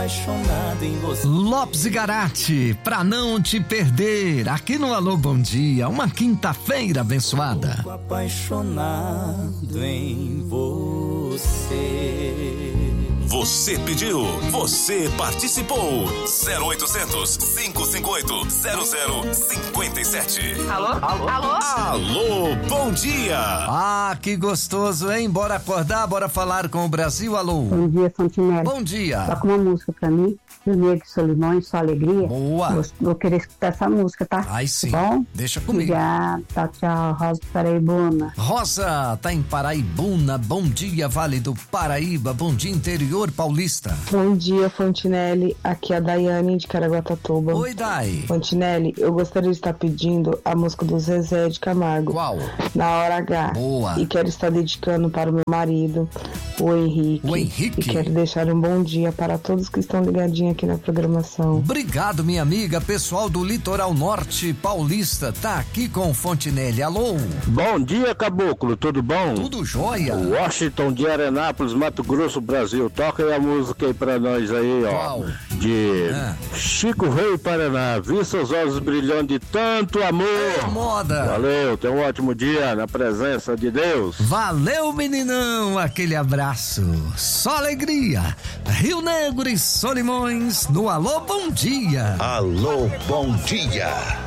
apaixonado em você. Lopes e Garate, pra não te perder, aqui no Alô Bom Dia, uma quinta-feira abençoada. Tô apaixonado em você. Você pediu, você participou. 0800 558 0057. Alô? Alô? Alô, bom dia. Ah, que gostoso, hein? Bora acordar, bora falar com o Brasil. Alô. Bom dia, Fontinelli. Bom dia. Toca uma música pra mim. Primeiro de Solimões, Só Alegria. Boa. Vou querer escutar essa música, tá? Ai, sim. Tá bom? Deixa comigo. Obrigada. Tchau, tchau. Rosa Paraibuna. Rosa, tá em Paraibuna. Bom dia, Vale do Paraíba. Bom dia, interior paulista. Bom dia, Fontinelli. Aqui é a Daiane de Caraguatatuba. Oi, Dai. Fontinelli, eu gostaria de estar pedindo a música do Zezé de Camargo. Qual? Na Hora H. Boa. E quero estar dedicando para o meu marido, o Henrique. O Henrique? E quero deixar um bom dia para todos que estão ligadinhos aqui na programação. Obrigado, minha amiga. Pessoal do Litoral Norte Paulista, tá aqui com o Fontinelli. Alô? Bom dia, Caboclo, tudo bom? Tudo jóia. Washington de Arenápolis, Mato Grosso, Brasil. Toca aí a música aí pra nós aí, ó. Qual? De Chico Rei Paraná. Vi seus olhos brilhando de tanto amor. É moda. Valeu, tenha um ótimo dia na presença de Deus. Valeu, meninão. Aquele abraço. Só alegria. Rio Negro e Solimões no Alô Bom Dia. Alô, bom dia.